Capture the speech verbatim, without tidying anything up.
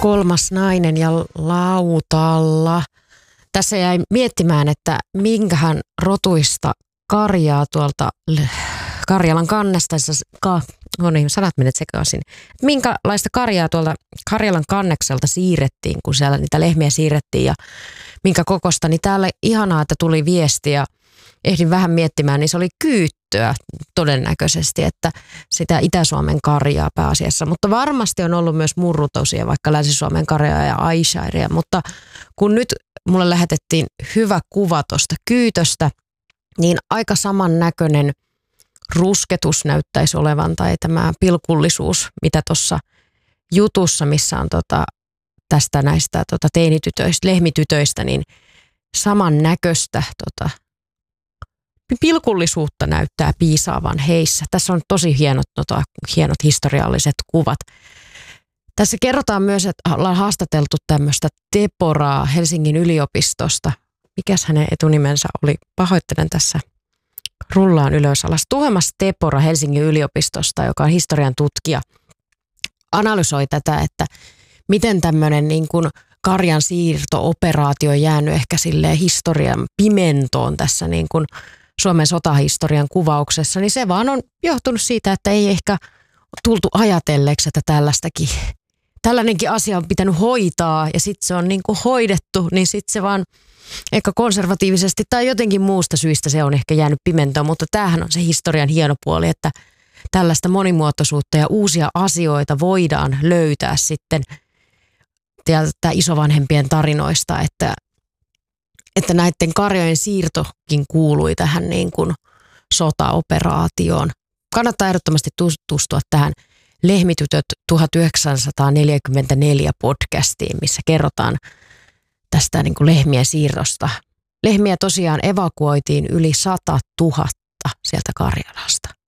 Kolmas nainen ja lautalla. Tässä jäi miettimään, että minkähän rotuista karjaa tuolta Karjalan kannesta, ka, no niin, sanat menet sekaisin. Minkälaista karjaa tuolta Karjalan kannekselta siirrettiin, kun siellä niitä lehmiä siirrettiin ja minkä kokosta, niin täällä ihanaa, että tuli viestiä. Ehdin vähän miettimään, niin se oli kyyttöä todennäköisesti, että sitä Itä-Suomen karjaa pääasiassa. Mutta varmasti on ollut myös murrutosia, vaikka Länsi-Suomen karjaa ja aishairia. Mutta kun nyt mulle lähetettiin hyvä kuva tuosta kyytöstä, niin aika samannäköinen rusketus näyttäisi olevan, tai tämä pilkullisuus, mitä tuossa jutussa, missä on tota, tästä näistä tota, teinitytöistä, lehmitytöistä, niin samannäköistä tota, pilkullisuutta näyttää piisaavan heissä. Tässä on tosi hienot, tota, hienot historialliset kuvat. Tässä kerrotaan myös, että ollaan haastateltu tämmöistä Teporaa Helsingin yliopistosta. Mikäs hänen etunimensä oli? Pahoittelen tässä. Rullaan ylös alas. Tuomas Tepora Helsingin yliopistosta, joka on historian tutkija, analysoi tätä, että miten tämmöinen niin kuin karjan siirto-operaatio on jäänyt ehkä silleen historian pimentoon tässä niin kuin Suomen sotahistorian kuvauksessa, niin se vaan on johtunut siitä, että ei ehkä tultu ajatelleeksi, että tällaistakin, tällainenkin asia on pitänyt hoitaa ja sitten se on niin kuin hoidettu, niin sitten se vaan ehkä konservatiivisesti tai jotenkin muusta syistä se on ehkä jäänyt pimentoon, mutta tämähän on se historian hieno puoli, että tällaista monimuotoisuutta ja uusia asioita voidaan löytää sitten tämä isovanhempien tarinoista, että, että näiden karjojen siirtokin kuului tähän niin kuin sotaoperaatioon. Kannattaa ehdottomasti tutustua tähän Lehmitytöt tuhatyhdeksänsataaneljäkymmentäneljä podcastiin, missä kerrotaan tästä niin kuin lehmien siirrosta. Lehmiä tosiaan evakuoitiin yli sata tuhatta sieltä Karjalasta.